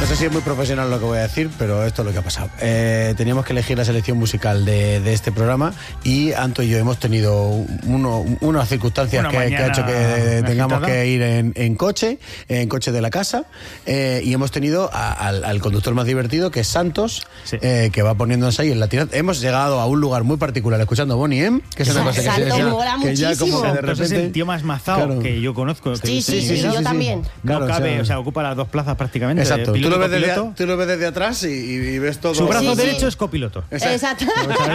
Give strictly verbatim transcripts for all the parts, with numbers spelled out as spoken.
no sé si es muy profesional lo que voy a decir, pero esto es lo que ha pasado. Eh, teníamos que elegir la selección musical de, de este programa y Anto y yo hemos tenido uno, unas circunstancias Una que, que ha hecho que tengamos agitada. que ir en, en coche, en coche de la casa, eh, y hemos tenido a, al, al conductor más divertido, que es Santos, Sí. eh, que va poniéndonos ahí en la tirada. Hemos llegado a un lugar muy particular escuchando Bonnie M, que es una cosa que, Santos se, mola que ya como que de Santos es repente... el tío más mazao Claro. que yo conozco. que Sí, he sí, visto en sí, mi vida. yo también. No Claro, cabe, o sea- o sea, ocupa las dos plazas prácticamente. Exacto, de tú lo, piloto, ves desde, copiloto. tú lo ves desde atrás y, y ves todo. Su brazo Sí, sí. derecho es copiloto. Exacto.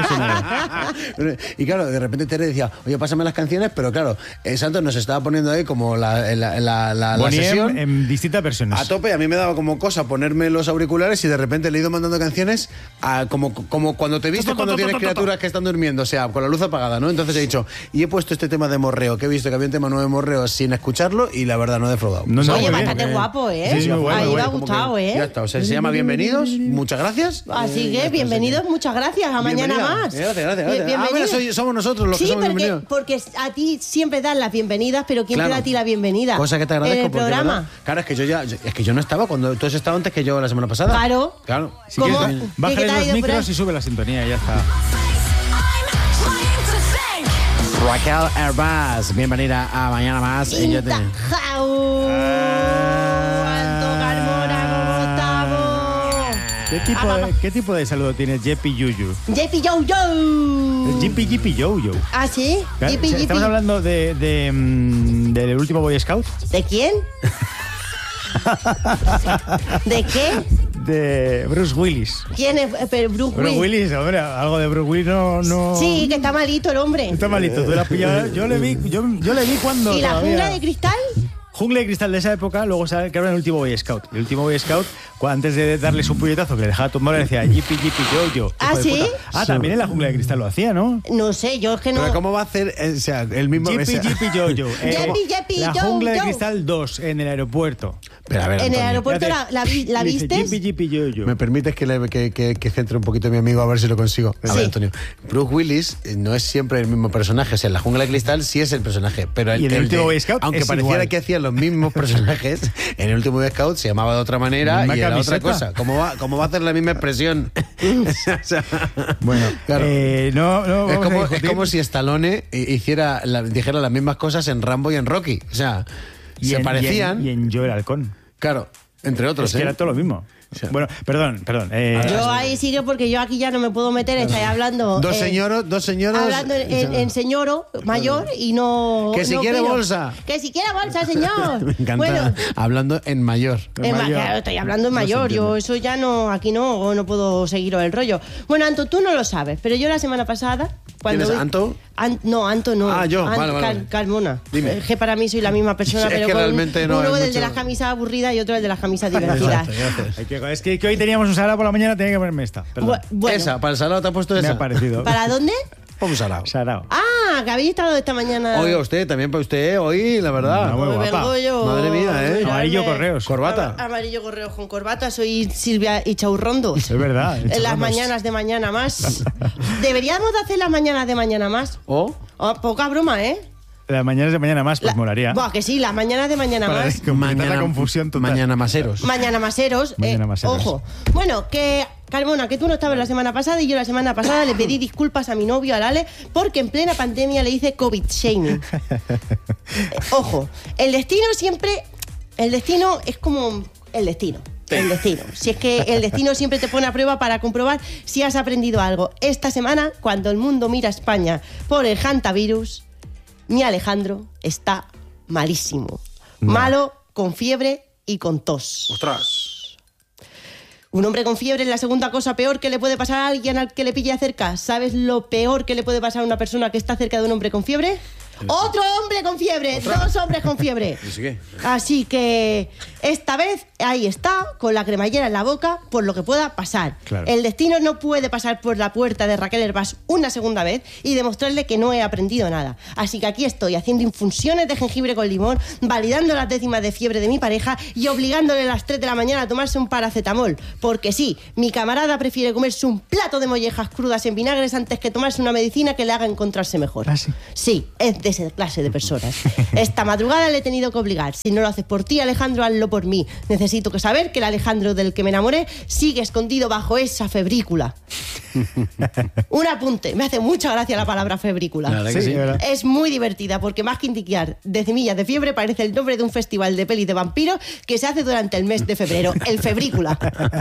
Y claro, de repente Tere decía, oye, pásame las canciones, pero claro, eh, Santos nos estaba poniendo ahí como la, la, la, la, la Bonnie M sesión en distintas versiones. a tope. A mí me daba como cosa ponerme los auriculares y de repente le he ido mandando canciones a, como, como cuando te viste cuando tienes criaturas que están durmiendo, o sea, con la luz apagada, ¿no? Entonces he dicho, y he puesto este tema de morreo, que he visto que había un tema nuevo de morreo sin escucharlo y la verdad no he defraudado. No, no, Oye, muy bien. bastante guapo, ¿eh? Sí, sí, muy bueno, Ahí muy me ha bueno, Como que gustado, ¿eh? Ya está, o sea, se llama Bienvenidos, muchas gracias. Así Eh, ya que, está, bienvenidos, así que- muchas gracias. A mañana Bienvenida. más. Gracias, gracias, gracias. Bien- Ah, mira, bienvenido. soy- somos nosotros los Sí, que somos porque, bienvenidos. porque a ti siempre dan las bienvenidas, pero ¿quién Claro. te da a ti la bienvenida? Cosa que te agradezco En el porque, programa. ¿verdad? Claro, es que yo ya es que yo no estaba cuando tú has estado antes que yo la semana pasada. Claro. Claro. Si ¿Cómo? quieres, ¿Qué- qué bájale te ha los ido por micros ahí? y sube la sintonía y ya está. Raquel Herbaz, bienvenida a Mañana Más. In Ella the te- house. Alto Carmona, ¿cómo estamos? ¿Qué tipo, Ah, de, ¿Qué tipo de saludo tiene Jeppy Yuyu? Jeppy Yo Yo. Jippy Jippy Yo Yo. ¿Ah, sí? Claro, Jeppy, o sea, Jeppy. Estamos hablando de, de, mm, del último Boy Scout. ¿De quién? ¿De qué? De Bruce Willis. ¿Quién es? Eh, pero Bruce Bruce Willis. Willis, hombre, algo de Bruce Willis no... no... Sí, que está malito el hombre. Está malito, tú lo has pillado. Yo le vi, yo, yo le vi cuando ¿Y la todavía- jungla de cristal? Jungla de cristal de esa época, luego sale que ahora el último Boy Scout. El último Boy Scout, cu- antes de darle su puñetazo que le dejaba tumbar, le decía Jippy Jippy Yo Yo. ¿Ah, hijo de sí? puta. Ah, también en la jungla de cristal lo hacía, ¿no? No sé, yo es que no... Pero ¿cómo va a hacer eh, o sea, el mismo Jippy o sea, Jippy Yo Yo. Eh, Jeppy, Jeppy, la Yo, jungla de Yo. cristal dos en el aeropuerto. Pero a ver, En el Antonio, aeropuerto la, Fíjate, la, vi- la dice, vistes. Jippy Jippy Yo Yo. ¿me permites que, le, que, que, que centre un poquito a mi amigo a ver si lo consigo? A Sí. ver, Antonio. Bruce Willis eh, no es siempre el mismo personaje. O sea, en la jungla de cristal sí es el personaje. Pero el, Y en el último de- Boy Scout aunque es pareciera igual. que hacían los mismos personajes, en el último Boy Scout se llamaba de otra manera Misma y era otra camiseta. cosa. ¿Cómo va, cómo va a hacer la misma expresión? O sea, Bueno, claro. eh, no, no, es, vamos a como, es discutir. como si Stallone hiciera la- dijera las mismas cosas en Rambo y en Rocky. O sea, Y se en- parecían. Y en, y en Joel Halcón. Claro, entre otros. Es que ¿eh? era todo lo mismo. Sí. Bueno, perdón, perdón. eh, Yo ahí sigue porque yo aquí ya no me puedo meter, estáis hablando... Dos eh, señoros, dos señoros. Hablando en, en- en señoro mayor y no... Que si no quiere opino. bolsa. Que si quiere bolsa, señor. Me encanta Bueno, hablando en mayor. en ma- mayor. claro, estoy hablando en No se mayor, yo entiende. eso ya no, aquí no, no puedo seguiros el rollo. Bueno, Anto, tú no lo sabes, pero yo la semana pasada... Cuando ¿Quién es, vi- Anto? An- no, Anto no. Ah, yo, An- vale, vale, Car- vale. Carmona. Dime. Es que para mí soy la misma persona, Es pero que con realmente no uno es del de mucho- las camisas aburridas y otro el de las camisas divertidas. Exacto, gracias. hay que- es que, que hoy teníamos un salado por la mañana, tenía que ponerme esta. Perdón. Bu- bueno, Esa, para el salado te ha puesto Me esa. ha parecido. ¿para dónde? Un salado. Sarao. Ah, que habéis estado esta mañana. Oiga, usted, también para usted, hoy, la verdad. No, muy Hoy guapa. vengo yo. Madre mía, ¿eh? Mirarme. Amarillo correos. Corbata. Am- Amarillo correos con corbata. Soy Silvia Ichaurrondo. Es verdad. En las echamos. mañanas de mañana más. Deberíamos de hacer las mañanas de mañana más. ¿O? Oh, poca broma, ¿eh? Las mañanas de mañana más, pues La- molaría. Buah, que sí, las mañanas de mañana Para más. completar la confusión total. Mañana maseros. Mañana maseros. Mañana eh, maseros. Ojo. Bueno, que Carmona, que tú no estabas la semana pasada y yo la semana pasada le pedí disculpas a mi novio, a Lale, porque en plena pandemia le hice COVID shaming. Eh, Ojo, el destino siempre. El destino es como el destino. El destino. Si es que el destino siempre te pone a prueba para comprobar si has aprendido algo. Esta semana, cuando el mundo mira a España por el hantavirus, mi Alejandro está malísimo. Malo, con fiebre y con tos. ¡Ostras! Un hombre con fiebre es la segunda cosa peor que le puede pasar a alguien al que le pille cerca. ¿Sabes lo peor que le puede pasar a una persona que está cerca de un hombre con fiebre? ¡Otro hombre con fiebre! ¡Dos hombres con fiebre! ¿Y qué? Así que esta vez ahí está, con la cremallera en la boca, por lo que pueda pasar. Claro. El destino no puede pasar por la puerta de Raquel Herbaz una segunda vez y demostrarle que no he aprendido nada. Así que aquí estoy, haciendo infusiones de jengibre con limón, validando las décimas de fiebre de mi pareja y obligándole a las tres de la mañana a tomarse un paracetamol. Porque sí, mi camarada prefiere comerse un plato de mollejas crudas en vinagres antes que tomarse una medicina que le haga encontrarse mejor. ¿Ah, sí? Sí, es de esa clase de personas. Esta madrugada le he tenido que obligar. Si no lo haces por ti, Alejandro, hazlo por mí. Necesito que saber que el Alejandro del que me enamoré sigue escondido bajo esa febrícula. Un apunte. Me hace mucha gracia la palabra febrícula. Sí, sí. Es muy divertida porque más que indicar de semillas de fiebre parece el nombre de un festival de pelis de vampiros que se hace durante el mes de febrero. El Febrícula.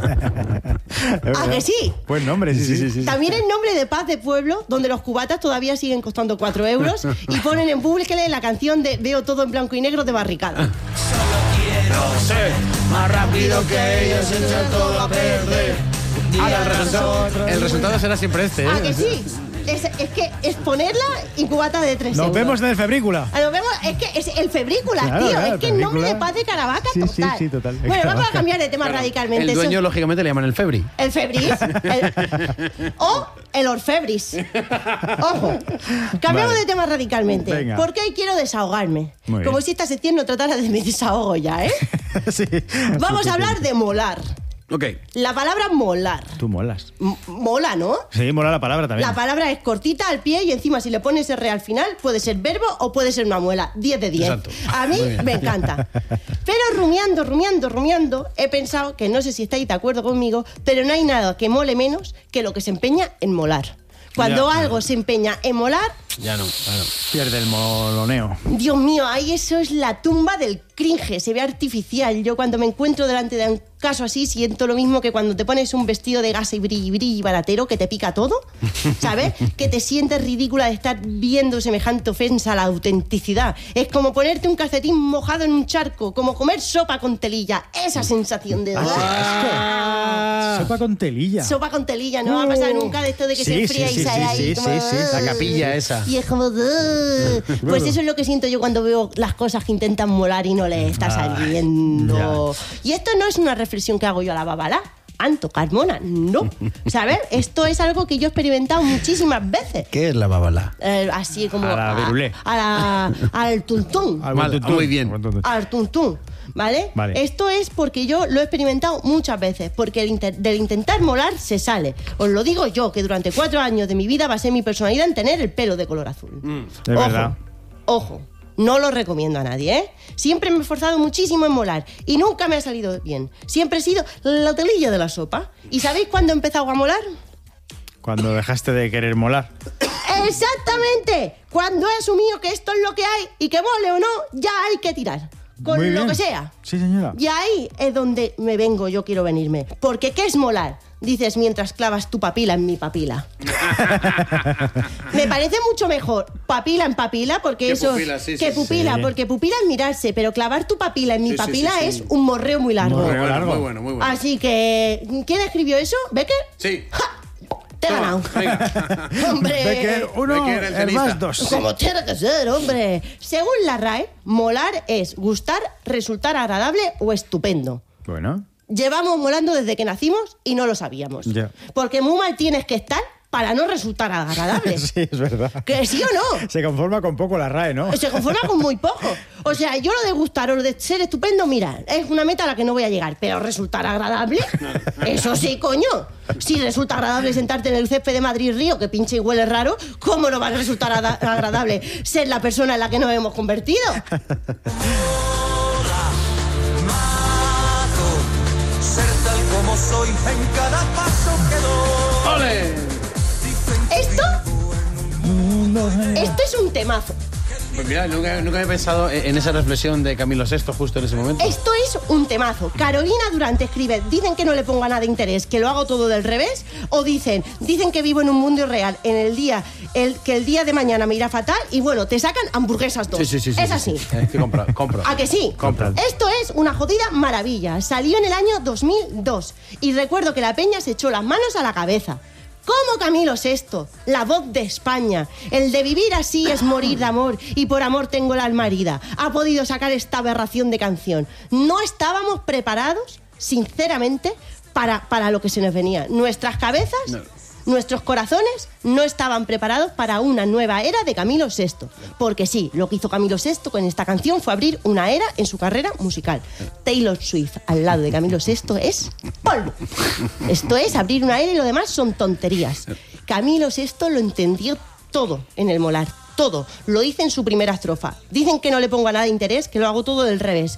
¿A que sí? Buen nombre, sí, sí, sí, sí. También el nombre de Paz de Pueblo, donde los cubatas todavía siguen costando cuatro euros y ponen en Búsquele la canción de Veo todo en blanco y negro de Barricada. Solo quiero ser más rápido que ellos, echar todo a perder. Ahora, el resultado, el resultado será siempre este, ¿eh? ¿A que sí? Es, es que es ponerla y cubata de tres Nos euros. vemos en el Febrícula. Ah, Nos vemos, es que es el Febrícula, Claro, tío. claro, es que el nombre Febrícula. de Paz de Caravaca, Sí, total. sí, sí, total. Bueno, vamos a Caravaca. cambiar de tema Claro, radicalmente. el Eso- dueño, lógicamente, le llaman el Febri. El Febris. el- o el Orfebris. Ojo. Cambiamos Vale. de tema radicalmente. Venga. Porque hoy quiero desahogarme. Muy bien. Como si esta sección no tratara de mi desahogo ya, ¿eh? Sí. Vamos a hablar de molar. Ok. La palabra molar. Tú molas. M- mola, ¿no? Sí, mola la palabra también. La palabra es cortita al pie y encima si le pones R al final puede ser verbo o puede ser una muela. diez de diez. Exacto. A mí Muy bien. me encanta. Pero rumiando, rumiando, rumiando, he pensado que no sé si estáis de acuerdo conmigo, pero no hay nada que mole menos que lo que se empeña en molar. Cuando Ya. algo se empeña en molar, Ya no, claro. Pierde el moloneo. Dios mío, ahí eso es la tumba del cringe, se ve artificial. Yo cuando me encuentro delante de un caso así siento lo mismo que cuando te pones un vestido de gasa y brilli brilli baratero que te pica todo, ¿sabes? Que te sientes ridícula de estar viendo semejante ofensa a la autenticidad. Es como ponerte un calcetín mojado en un charco, como comer sopa con telilla. Esa sensación de dolor. Ah, sopa con telilla. Sopa con telilla, ¿no va a pasar nunca de esto de que Sí, se enfría sí, y sí, sale sí, ahí sí, como, sí, sí. La capilla esa. y es como... "Ugh". Pues eso es lo que siento yo cuando veo las cosas que intentan molar y no les está Ay, saliendo. Y esto no es una reflexión que hago yo a la babalá. Anto, Carmona, no. ¿Sabes? Esto es algo que yo he experimentado muchísimas veces. ¿Qué es la babala? Eh, así como... A la virulé. a la- al tuntún. Al Mal, buen tuntún. muy bien. Buen tuntún. Al tuntún, ¿vale? Vale. Esto es porque yo lo he experimentado muchas veces, porque el inter- del intentar molar se sale. Os lo digo yo, que durante cuatro años de mi vida basé mi personalidad en tener el pelo de color azul. Es ojo, verdad. Ojo, no lo recomiendo a nadie, ¿eh? Siempre me he esforzado muchísimo en molar y nunca me ha salido bien. Siempre he sido la telilla de la sopa. ¿Y sabéis cuándo he empezado a molar? Cuando dejaste de querer molar. Exactamente. Cuando he asumido que esto es lo que hay y que mole o no, ya hay que tirar. Con Muy lo bien. que sea. Sí, señora. Y ahí es donde me vengo, yo quiero venirme. Porque ¿qué es molar? Dices mientras clavas tu papila en mi papila. Me parece mucho mejor papila en papila, porque Que eso... pupila, sí, que sí, pupila, sí. porque pupila es mirarse, pero clavar tu papila en mi Sí, sí, papila sí, sí. es un morreo muy largo. Morreo. Muy bueno, largo. muy bueno, muy bueno. Así que, ¿quién escribió eso? ¿Becker? Sí. ¡Ja! Te he ganado. Venga. Hombre. Becker uno, Becker, el el tenista. más dos. Como tiene que ser, hombre. Según la R A E, molar es gustar, resultar agradable o estupendo. Bueno. Llevamos molando desde que nacimos y no lo sabíamos. Ya. Porque muy mal tienes que estar para no resultar agradable. Sí, es verdad. ¿Que sí o no? Se conforma con poco la R A E, ¿no? Se conforma con muy poco. O sea, yo lo de gustar o lo de ser estupendo, mira, es una meta a la que no voy a llegar. Pero resultar agradable, eso sí, coño. Si resulta agradable sentarte en el césped de Madrid Río, que pinche y huele raro, ¿cómo no va a resultar ada- agradable ser la persona en la que nos hemos convertido? Ser tal como soy en cada paso que doy. ¡Ole! Esto, esto es un temazo. Pues mira, nunca, nunca he pensado en esa reflexión de Camilo sexto justo en ese momento. Esto es un temazo. Carolina Durante escribe, dicen que no le ponga nada de interés, que lo hago todo del revés, o dicen, dicen que vivo en un mundo irreal, en el día, el, que el día de mañana me irá fatal y bueno, te sacan hamburguesas dos. Sí, sí, sí. sí, es sí, así. sí. Es que compro, compro. ¿A que sí? Compro. Esto es una jodida maravilla. Salió en el año dos mil dos y recuerdo que la peña se echó las manos a la cabeza. ¿Cómo Camilo Sesto? La voz de España. El de vivir así es morir de amor y por amor tengo la alma herida. Ha podido sacar esta aberración de canción. No estábamos preparados, sinceramente, para, para lo que se nos venía. Nuestras cabezas, No. nuestros corazones no estaban preparados para una nueva era de Camilo Sesto. Porque sí, lo que hizo Camilo Sesto con esta canción fue abrir una era en su carrera musical. Taylor Swift al lado de Camilo Sesto es polvo. Esto es abrir una era y lo demás son tonterías. Camilo Sesto lo entendió todo en el molar. todo. Lo dice en su primera estrofa. Dicen que no le pongo a nada de interés, que lo hago todo del revés.